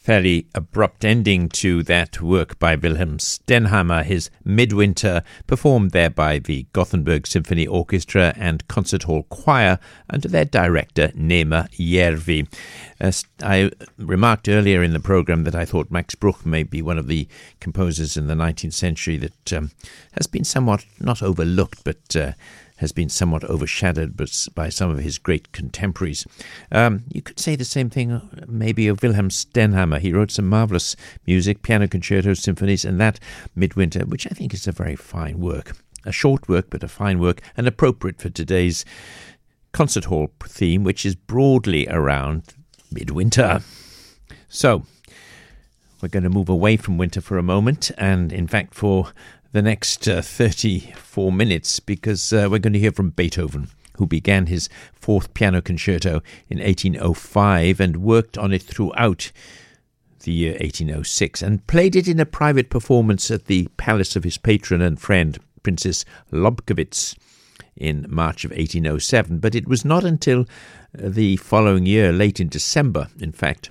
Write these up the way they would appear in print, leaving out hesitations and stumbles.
Fairly abrupt ending to that work by Wilhelm Stenhamer, his Midwinter, performed there by the Gothenburg Symphony Orchestra and Concert Hall Choir under their director Neema Järvi. I remarked earlier in the program that I thought Max Bruch may be one of the composers in the 19th century that has been somewhat not overlooked, but has been somewhat overshadowed by some of his great contemporaries. You could say the same thing maybe of Wilhelm Stenhamer. He wrote some marvellous music, piano concertos, symphonies, and that Midwinter, which I think is a very fine work. A short work, but a fine work, and appropriate for today's concert hall theme, which is broadly around midwinter. So, we're going to move away from winter for a moment, and in fact for the next 34 minutes, because we're going to hear from Beethoven, who began his fourth piano concerto in 1805 and worked on it throughout the year 1806 and played it in a private performance at the palace of his patron and friend, Princess Lobkowitz, in March of 1807. But it was not until the following year, late in December, in fact,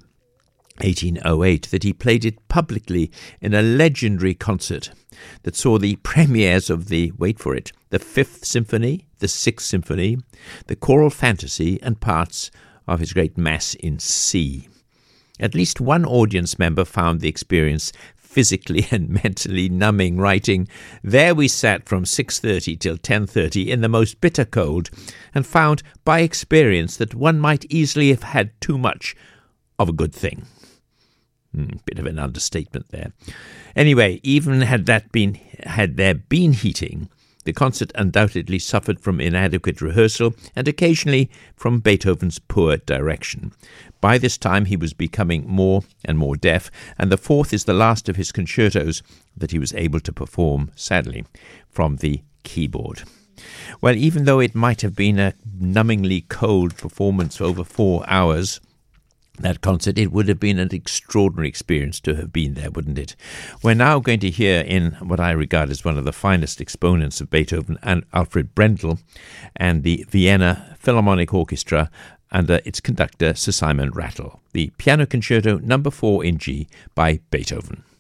1808, that he played it publicly in a legendary concert that saw the premieres of the, wait for it, the Fifth Symphony, the Sixth Symphony, the Choral Fantasy, and parts of his great Mass in C. At least one audience member found the experience physically and mentally numbing, writing, "There we sat from 6:30 till 10:30 in the most bitter cold, and found by experience that one might easily have had too much of a good thing." Bit of an understatement there. Anyway, even had there been heating, the concert undoubtedly suffered from inadequate rehearsal and occasionally from Beethoven's poor direction. By this time he was becoming more and more deaf, and the fourth is the last of his concertos that he was able to perform, sadly, from the keyboard. Well, even though it might have been a numbingly cold performance for over 4 hours, that concert, it would have been an extraordinary experience to have been there, wouldn't it? We're now going to hear in what I regard as one of the finest exponents of Beethoven, and Alfred Brendel, and the Vienna Philharmonic Orchestra under its conductor Sir Simon Rattle, the Piano Concerto No. 4 in G by Beethoven.